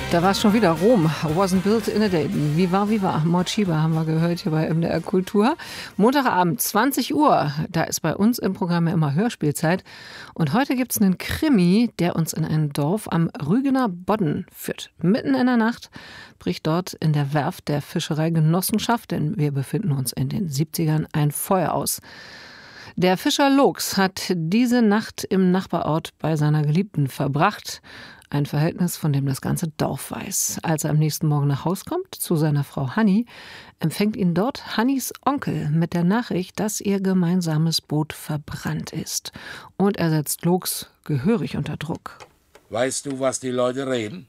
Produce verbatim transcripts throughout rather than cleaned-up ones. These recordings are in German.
Da war es schon wieder Rom. Wasn't built in a day. Wie war, wie war. Mord Schieber haben wir gehört hier bei M D R Kultur. Montagabend, zwanzig Uhr. Da ist bei uns im Programm ja immer Hörspielzeit. Und heute gibt es einen Krimi, der uns in ein Dorf am Rügener Bodden führt. Mitten in der Nacht bricht dort in der Werft der Fischereigenossenschaft, denn wir befinden uns in den siebzigern, ein Feuer aus. Der Fischer Looks hat diese Nacht im Nachbarort bei seiner Geliebten verbracht. Ein Verhältnis, von dem das ganze Dorf weiß. Als er am nächsten Morgen nach Haus kommt, zu seiner Frau Hanni, empfängt ihn dort Hannis Onkel mit der Nachricht, dass ihr gemeinsames Boot verbrannt ist. Und er setzt Looks gehörig unter Druck. Weißt du, was die Leute reden?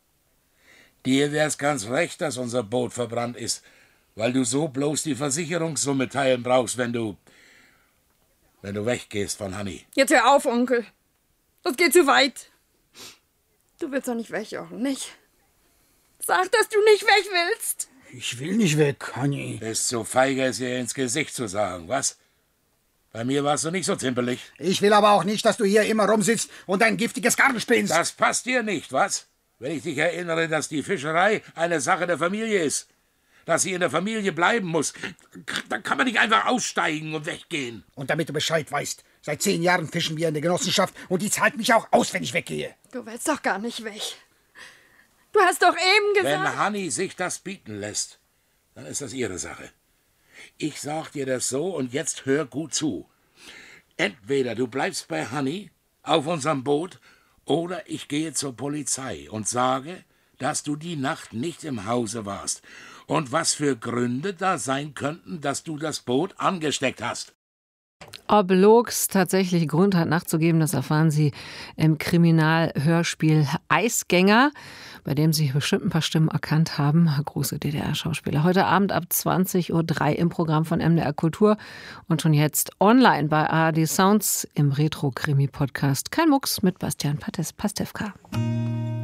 Dir wär's ganz recht, dass unser Boot verbrannt ist, weil du so bloß die Versicherungssumme teilen brauchst, wenn du... wenn du weggehst von Hanni. Jetzt hör auf, Onkel. Das geht zu weit. Du willst doch nicht weg, Jochen, nicht? Sag, dass du nicht weg willst. Ich will nicht weg, Hanni. Bist so feige, es ihr ins Gesicht zu sagen, was? Bei mir warst du nicht so zimpelig. Ich will aber auch nicht, dass du hier immer rumsitzt und dein giftiges Garn spinnst. Das passt dir nicht, was? Wenn ich dich erinnere, dass die Fischerei eine Sache der Familie ist. Dass sie in der Familie bleiben muss. Dann kann man nicht einfach aussteigen und weggehen. Und damit du Bescheid weißt, seit zehn Jahren fischen wir in der Genossenschaft und die zahlt mich auch aus, wenn ich weggehe. Du willst doch gar nicht weg. Du hast doch eben gesagt... Wenn Hanni sich das bieten lässt, dann ist das ihre Sache. Ich sag dir das so und jetzt hör gut zu. Entweder du bleibst bei Hanni auf unserem Boot oder ich gehe zur Polizei und sage, dass du die Nacht nicht im Hause warst. Und was für Gründe da sein könnten, dass du das Boot angesteckt hast. Ob Looks tatsächlich Grund hat nachzugeben, das erfahren Sie im Kriminalhörspiel Eisgänger, bei dem Sie bestimmt ein paar Stimmen erkannt haben. Große D D R-Schauspieler. Heute Abend ab zwanzig Uhr drei im Programm von M D R Kultur und schon jetzt online bei A R D Sounds im Retro-Krimi-Podcast Kein Mucks mit Bastian Pastewka.